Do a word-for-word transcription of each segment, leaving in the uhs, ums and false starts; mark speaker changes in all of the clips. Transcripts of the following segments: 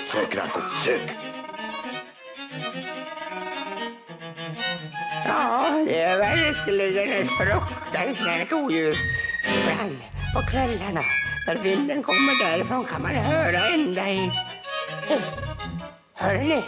Speaker 1: Sök, Ranko, sök!
Speaker 2: Ja, det är verkligen ett fruktansvärt odjur. Ibland på kvällarna när vinden kommer därifrån kan man höra ända hit. Hör ni?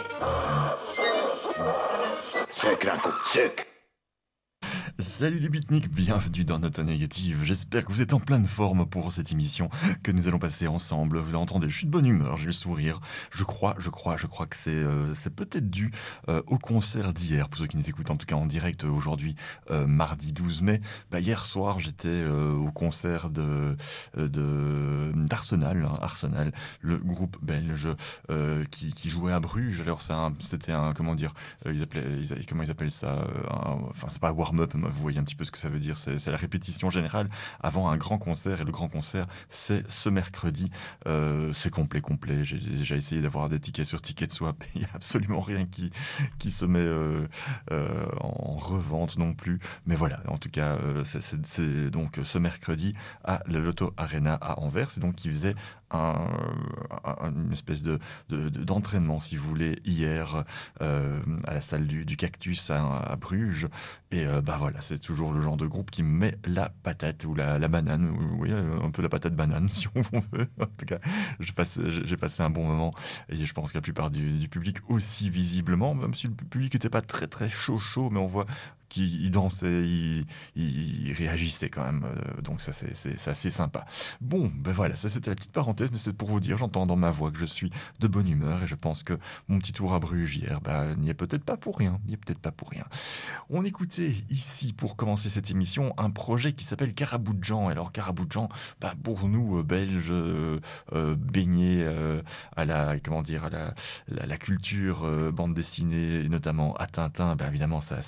Speaker 1: Sök, Ranko, sök!
Speaker 3: Salut les beatniks, bienvenue dans Note Négative. J'espère que vous êtes en pleine forme pour cette émission que nous allons passer ensemble. Vous l'entendez, je suis de bonne humeur, j'ai le sourire. Je crois, je crois, je crois que c'est, euh, c'est peut-être dû euh, au concert d'hier. Pour ceux qui nous écoutent en tout cas en direct aujourd'hui, euh, mardi douze mai. Bah, hier soir, j'étais euh, au concert de, de, d'Arsenal, hein, Arsenal, le groupe belge euh, qui, qui jouait à Bruges. Alors c'est un, c'était un, comment dire, euh, ils appelaient, ils, comment ils appellent ça euh, un, Enfin, c'est pas warm-up, vous voyez un petit peu ce que ça veut dire, c'est, c'est la répétition générale avant un grand concert, et le grand concert c'est ce mercredi, euh, c'est complet complet, j'ai déjà essayé d'avoir des tickets sur Ticketswap, il n'y a absolument rien qui, qui se met euh, euh, en revente non plus, mais voilà, en tout cas euh, c'est, c'est, c'est donc ce mercredi à la Lotto Arena à Anvers, et donc il faisait un, un, une espèce de, de, de, d'entraînement si vous voulez hier euh, à la salle du, du Cactus à, à Bruges, et euh, bah voilà, c'est toujours le genre de groupe qui met la patate ou la, la banane, ou, oui, un peu la patate banane si on veut. En tout cas, je passe, j'ai passé un bon moment, et je pense que la plupart du, du public aussi visiblement, même si le public n'était pas très très chaud chaud, mais on voit qu'il dansait, il, il, il réagissait quand même, donc ça c'est, c'est, c'est assez sympa. Bon, ben voilà, ça c'était la petite parenthèse, mais c'est pour vous dire, j'entends dans ma voix que je suis de bonne humeur, et je pense que mon petit tour à Bruges hier, ben, n'y est peut-être pas pour rien, n'y est peut-être pas pour rien. On écoutait ici, pour commencer cette émission, un projet qui s'appelle Karaboudjan. Alors Karaboudjan, bah, pour nous, euh, Belges, euh, euh, baignés euh, à la, comment dire, à la, la, la culture euh, bande dessinée, et notamment à Tintin, bah, évidemment, ça, ça